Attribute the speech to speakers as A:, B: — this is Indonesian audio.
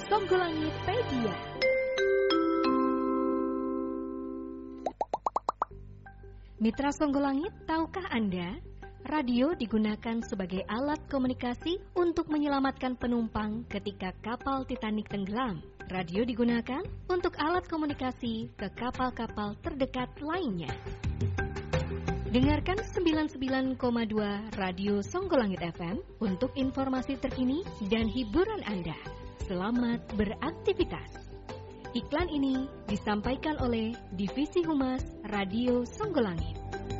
A: Songgolangitpedia. Mitra Songgolangit, tahukah Anda? Radio digunakan sebagai alat komunikasi untuk menyelamatkan penumpang ketika kapal Titanic tenggelam. Radio digunakan untuk alat komunikasi ke kapal-kapal terdekat lainnya. Dengarkan 99,2 Radio Songgolangit FM untuk informasi terkini dan hiburan Anda. Selamat beraktivitas. Iklan ini disampaikan oleh Divisi Humas Radio Songgolangit.